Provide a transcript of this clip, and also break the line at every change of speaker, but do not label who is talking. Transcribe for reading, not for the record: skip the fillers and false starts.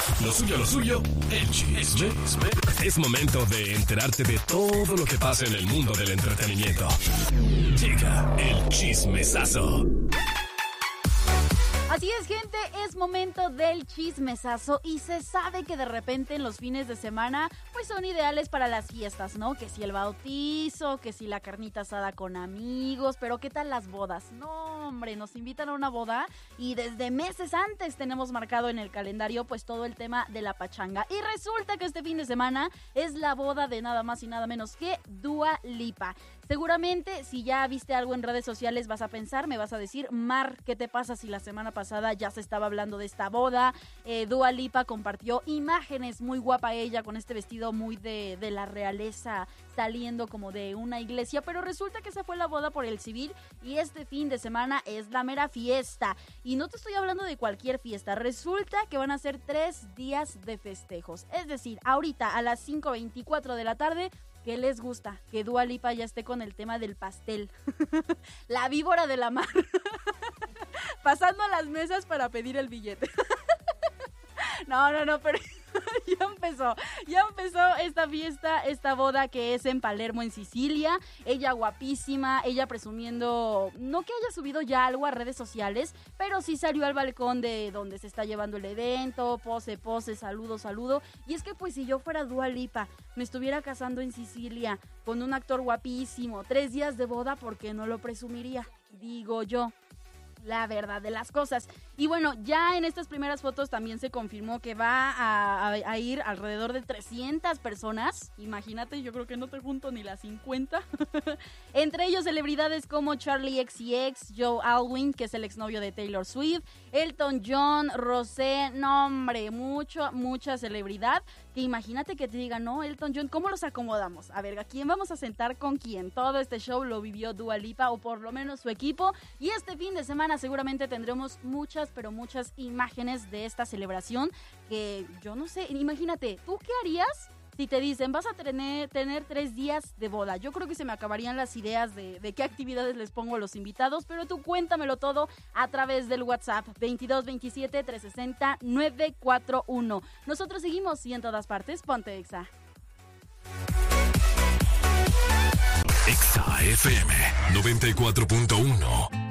Lo suyo, el chisme. Es momento de enterarte de todo lo que pasa en el mundo del entretenimiento. Llega el chismesazo.
Así es, gente, es momento del chismesazo y se sabe que de repente en los fines de semana pues son ideales para las fiestas, ¿no? Que si el bautizo, que si la carnita asada con amigos, pero ¿qué tal las bodas? No, hombre, nos invitan a una boda y desde meses antes tenemos marcado en el calendario pues todo el tema de la pachanga. Y resulta que este fin de semana es la boda de nada más y nada menos que Dua Lipa. Seguramente si ya viste algo en redes sociales vas a pensar, me vas a decir, Mar, ¿qué te pasa si la semana pasada ya se estaba hablando de esta boda? Dua Lipa compartió imágenes, muy guapa ella, con este vestido muy de la realeza, saliendo como de una iglesia, pero resulta que esa fue la boda por el civil y este fin de semana es la mera fiesta. Y no te estoy hablando de cualquier fiesta, resulta que van a ser 3 días de festejos, es decir, ahorita a las 5:24 de la tarde, ¿qué les gusta? Que Dua Lipa ya esté con el tema del pastel. La víbora de la mar. Pasando a las mesas para pedir el billete. No, pero ya empezó esta fiesta, esta boda que es en Palermo, en Sicilia. Ella guapísima, ella presumiendo, no que haya subido ya algo a redes sociales, pero sí salió al balcón de donde se está llevando el evento, pose, saludo. Y es que pues si yo fuera Dua Lipa, me estuviera casando en Sicilia con un actor guapísimo, 3 días de boda, ¿por qué no lo presumiría? Digo yo. La verdad de las cosas. Y bueno, ya en estas primeras fotos también se confirmó que va a ir alrededor de 300 personas. Imagínate, yo creo que no te junto ni las 50. Entre ellos celebridades como Charli XCX, Joe Alwyn, que es el exnovio de Taylor Swift, Elton John, Rosé, no hombre, mucha celebridad. Que imagínate que te digan, no, Elton John, ¿cómo los acomodamos? A ver, ¿a quién vamos a sentar con quién? Todo este show lo vivió Dua Lipa, o por lo menos su equipo. Y este fin de semana seguramente tendremos muchas imágenes de esta celebración que yo no sé, imagínate, ¿tú qué harías si te dicen vas a tener 3 días de boda? Yo creo que se me acabarían las ideas de qué actividades les pongo a los invitados, pero tú cuéntamelo todo a través del WhatsApp 2227 360 941. Nosotros seguimos y en todas partes, ponte Exa.
Exa FM 94.1.